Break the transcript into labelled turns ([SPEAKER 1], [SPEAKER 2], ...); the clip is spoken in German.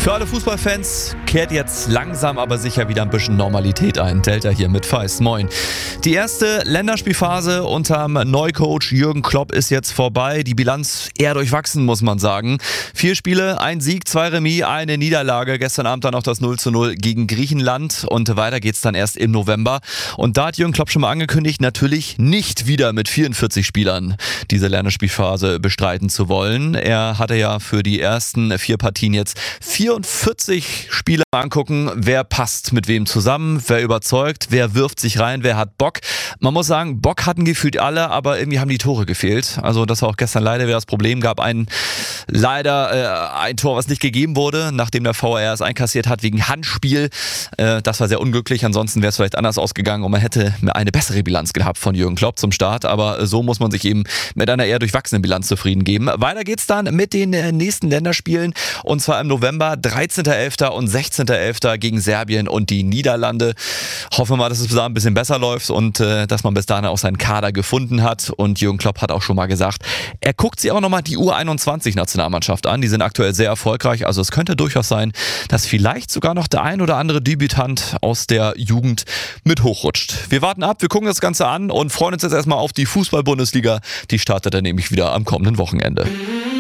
[SPEAKER 1] Für alle Fußballfans kehrt jetzt langsam aber sicher wieder ein bisschen Normalität ein. Delta hier mit Feist. Moin. Die erste Länderspielphase unterm Neucoach Jürgen Klopp ist jetzt vorbei. Die Bilanz eher durchwachsen, muss man sagen. 4 Spiele, 1 Sieg, 2 Remis, 1 Niederlage. Gestern Abend dann noch das 0:0 gegen Griechenland und weiter geht's dann erst im November. Und da hat Jürgen Klopp schon mal angekündigt, natürlich nicht wieder mit 44 Spielern diese Länderspielphase bestreiten zu wollen. Er hatte ja für die ersten 4 Partien jetzt 44 Spieler angucken, wer passt mit wem zusammen, wer überzeugt, wer wirft sich rein, wer hat Bock. Man muss sagen, Bock hatten gefühlt alle, aber irgendwie haben die Tore gefehlt. Also das war auch gestern leider wieder das Problem. Gab ein Tor, was nicht gegeben wurde, nachdem der VAR es einkassiert hat wegen Handspiel. Das war sehr unglücklich, ansonsten wäre es vielleicht anders ausgegangen und man hätte eine bessere Bilanz gehabt von Jürgen Klopp zum Start. Aber so muss man sich eben mit einer eher durchwachsenen Bilanz zufrieden geben. Weiter geht's dann mit den nächsten Länderspielen und zwar im November 13.11. und 16.11. gegen Serbien und die Niederlande. Hoffen wir mal, dass es bis dahin ein bisschen besser läuft und dass man bis dahin auch seinen Kader gefunden hat. Und Jürgen Klopp hat auch schon mal gesagt, er guckt sich auch nochmal die U21-Nationalmannschaft an. Die sind aktuell sehr erfolgreich. Also es könnte durchaus sein, dass vielleicht sogar noch der ein oder andere Debütant aus der Jugend mit hochrutscht. Wir warten ab, wir gucken das Ganze an und freuen uns jetzt erstmal auf die Fußball-Bundesliga. Die startet dann nämlich wieder am kommenden Wochenende.